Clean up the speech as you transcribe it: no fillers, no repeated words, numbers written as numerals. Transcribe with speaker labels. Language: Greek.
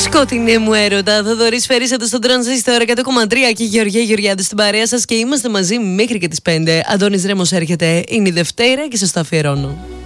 Speaker 1: Σκότεινε μου έρωτα. Θοδωρής Φέρης εδώ στον Τρανζίστορ 100,3 και Γεωργία Γεωργιάδη στην παρέα σας και είμαστε μαζί μέχρι και τις 5. Αντώνης Ρέμος έρχεται. Είναι η Δευτέρα και σας το αφιερώνω.